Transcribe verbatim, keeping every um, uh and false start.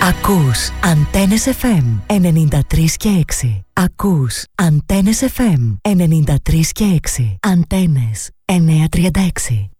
Ακούς Αντένες εφ εμ ενενήντα τρία και έξι. Ακούς Αντένες εφ εμ ενενήντα τρία και έξι. Αντένες εννιακόσια τριάντα έξι.